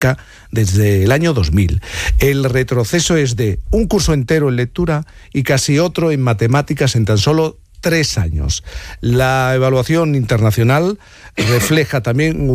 desde el año 2000. El retroceso es de un curso entero en lectura y casi otro en matemáticas en tan solo 3 años. La evaluación internacional refleja también